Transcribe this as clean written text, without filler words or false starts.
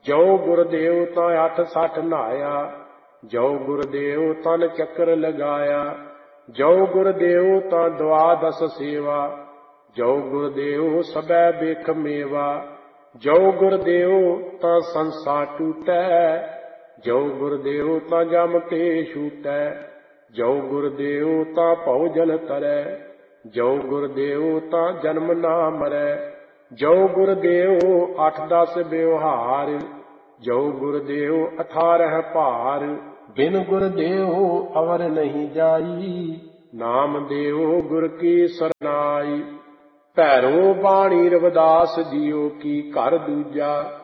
ਜੋ ਗੁਰਦੇਵ ਤਾਂ 860 ਨਹਾਇਆ, ਜੋ ਗੁਰਦੇਵ ਤਨ ਚੱਕਰ ਲਗਾਇਆ, ਜੋ ਗੁਰਦੇਵ ਤਾਂ ਦੁਆਦਸ ਸੇਵਾ, ਜੋ ਗੁਰਦੇਵ ਸਭੈ ਵੇਖ ਮੇਵਾ, ਜੋ ਗੁਰਦੇਵ ਤਾਂ ਸੰਸਾ ਟੂਟੈ, ਜੋ ਗੁਰਦੇਵ ਤਾਂ ਜਮ ਕੇ ਛੂਟੈ, ਜੋ ਗੁਰਦੇਵ ਤਾਂ ਭਉ ਜਲ ਤਰੈ, ਜੋ ਗੁਰਦੇਵ ਤਾਂ ਜਨਮ ਨਾ ਮਰੈ, ਜੋ ਗੁਰਦੇਵ 8-10 ਵਿਵਹਾਰ, ਜੋ ਗੁਰਦੇਵ 18 ਭਾਰ, ਬਿਨ ਗੁਰਦੇਵ ਅਵਰ ਨਹੀਂ ਜਾਈ, ਨਾਮ ਦੇਵ ਗੁਰ ਕੀ ਸਰਨਾਈ। ਭੈਰੋ ਬਾਣੀ ਰਵਿਦਾਸ ਜੀਓ ਕੀ ਘਰ ਦੂਜਾ,